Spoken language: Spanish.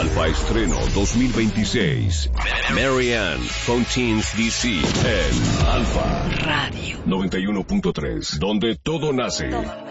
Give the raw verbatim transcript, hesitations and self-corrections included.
Alfa Estreno dos mil veintiséis. Marianne Fontaine's D C en Alfa Radio noventa y uno punto tres, donde todo nace. Todo.